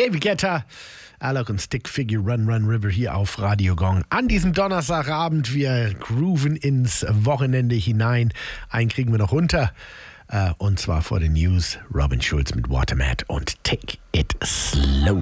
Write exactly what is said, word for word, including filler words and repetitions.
David Guetta, Alok und Stick Figure Run Run River hier auf Radio Gong. An diesem Donnerstagabend, wir grooven ins Wochenende hinein. Einen kriegen wir noch runter. Und zwar vor den News. Robin Schulz mit Watermat und Take It Slow.